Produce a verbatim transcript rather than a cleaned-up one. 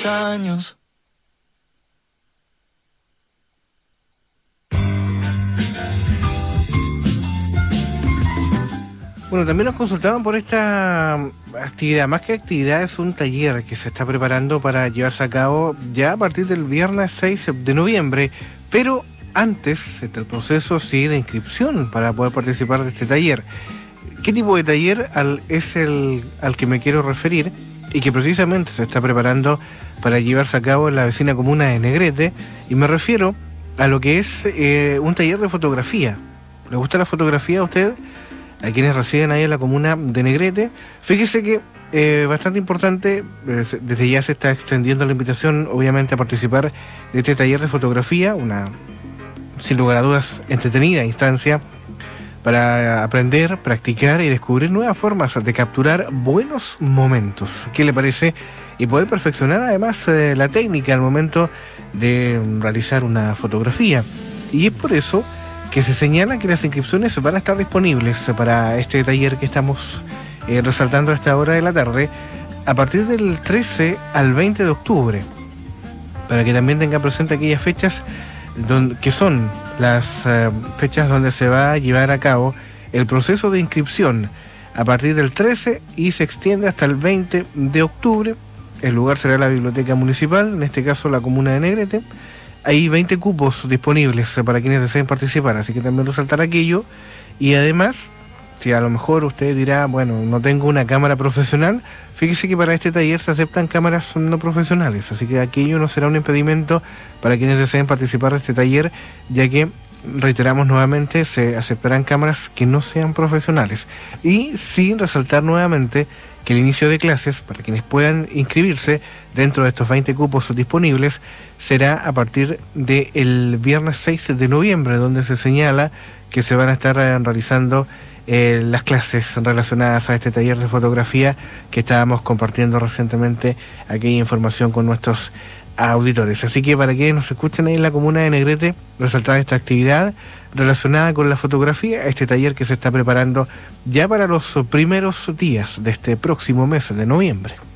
años. Bueno, también nos consultaban por esta actividad, más que actividad es un taller que se está preparando para llevarse a cabo ya a partir del viernes seis de noviembre, pero antes está el proceso sí, de inscripción para poder participar de este taller. ¿Qué tipo de taller al, es el al que me quiero referir y que precisamente se está preparando para llevarse a cabo en la vecina comuna de Negrete? Y me refiero a lo que es eh, un taller de fotografía. ¿Le gusta la fotografía a usted? A quienes residen ahí en la comuna de Negrete. Fíjese que eh, bastante importante, eh, desde ya se está extendiendo la invitación, obviamente, a participar de este taller de fotografía, una, sin lugar a dudas, entretenida instancia para aprender, practicar y descubrir nuevas formas de capturar buenos momentos. ¿Qué le parece? Y poder perfeccionar además eh, la técnica al momento de realizar una fotografía. Y es por eso que se señala que las inscripciones van a estar disponibles para este taller que estamos eh, resaltando a esta hora de la tarde a partir del trece al veinte de octubre, para que también tengan presente aquellas fechas donde, que son las uh, fechas donde se va a llevar a cabo el proceso de inscripción a partir del trece y se extiende hasta el veinte de octubre. El lugar será la Biblioteca Municipal, en este caso la comuna de Negrete. Hay veinte cupos disponibles para quienes deseen participar, así que también resaltar aquello. Y además, si a lo mejor usted dirá, bueno, no tengo una cámara profesional, fíjese que para este taller se aceptan cámaras no profesionales, así que aquello no será un impedimento para quienes deseen participar de este taller, ya que, reiteramos nuevamente, se aceptarán cámaras que no sean profesionales. Y sin resaltar nuevamente que el inicio de clases, para quienes puedan inscribirse dentro de estos veinte cupos disponibles, será a partir del viernes seis de noviembre, donde se señala que se van a estar realizando eh, las clases relacionadas a este taller de fotografía que estábamos compartiendo recientemente aquella información con nuestros auditores. Así que para quienes nos escuchen ahí en la comuna de Negrete, resaltar esta actividad relacionada con la fotografía, este taller que se está preparando ya para los primeros días de este próximo mes de noviembre.